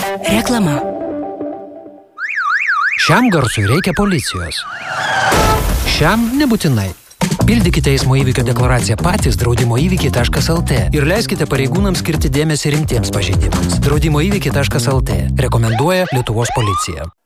Reklama. Šiam garsui reikia policijos. Šiam nebūtinai. Pildykite eismo įvykio deklaraciją patys draudimoįvykiai.lt ir leiskite pareigūnams skirti dėmesį rimtiems pažeidimams. Draudimoįvykiai.lt rekomenduoja Lietuvos policija.